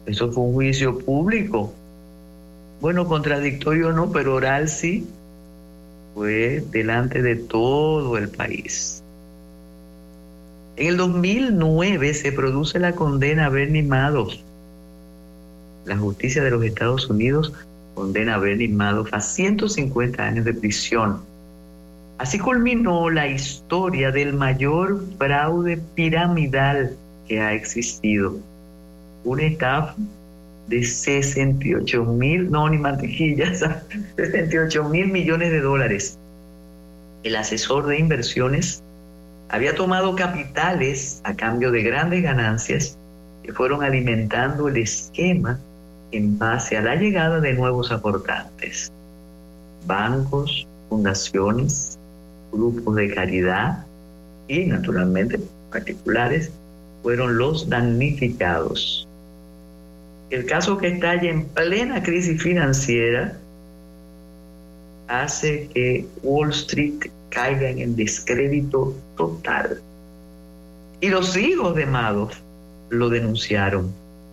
Eso fue un juicio público. Bueno, contradictorio no, pero oral sí. Fue delante de todo el país. En el 2009 se produce la condena a Bernie Madoff. La justicia de los Estados Unidos condena a Bernie Madoff a 150 años de prisión. Así culminó la historia del mayor fraude piramidal que ha existido. Una estafa de 68,000, no, ni mantequillas, 68,000 millones de dólares. El asesor de inversiones había tomado capitales a cambio de grandes ganancias que fueron alimentando el esquema en base a la llegada de nuevos aportantes. Bancos, fundaciones, grupos de caridad y, naturalmente, particulares fueron los damnificados. El caso que estalla en plena crisis financiera hace que Wall Street caiga en el descrédito total. Y los hijos de Madoff lo denunciaron.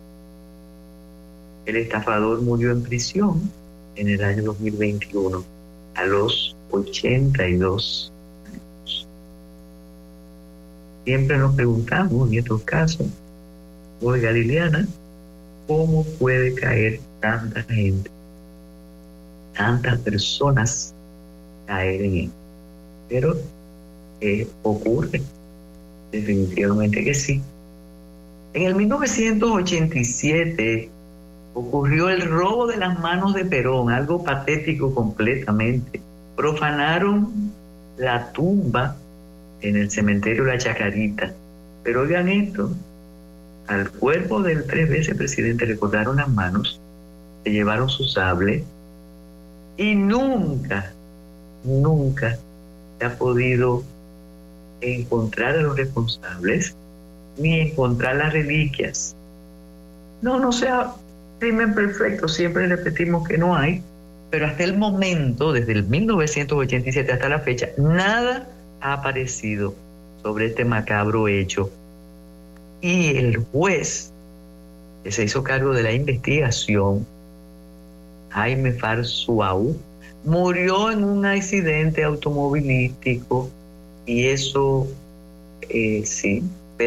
El estafador murió en prisión en el año 2021 a los 82 años. Siempre nos preguntamos en estos casos, oiga Liliana, ¿cómo puede caer tanta gente, tantas personas caer en él? Pero ocurre, definitivamente que sí. En el 1987 ocurrió el robo de las manos de Perón, algo patético completamente. Profanaron la tumba en el cementerio La Chacarita. Pero oigan esto, al cuerpo del 3 veces presidente le cortaron las manos, se llevaron su sable y nunca se ha podido encontrar a los responsables ni encontrar las reliquias. No sea crimen perfecto, siempre repetimos que no hay, pero hasta el momento, desde el 1987 hasta la fecha, nada ha aparecido sobre este macabro hecho. Y el juez que se hizo cargo de la investigación, Jaime Farsuau, murió en un accidente automovilístico y eso sí